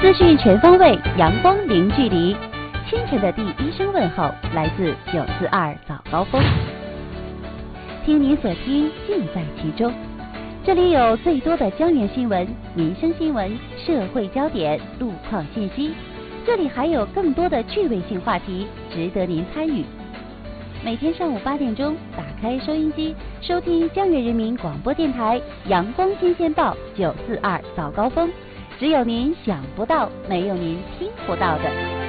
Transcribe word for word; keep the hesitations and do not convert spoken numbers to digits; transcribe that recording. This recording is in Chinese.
资讯全方位，阳光零距离。清晨的第一声问候来自九四二早高峰，听你所听，尽在其中。这里有最多的江源新闻、民生新闻、社会焦点、路况信息，这里还有更多的趣味性话题，值得您参与。每天上午八点钟，打开收音机，收听江源人民广播电台阳光新鲜报九四二早高峰。只有您想不到，没有您听不到的。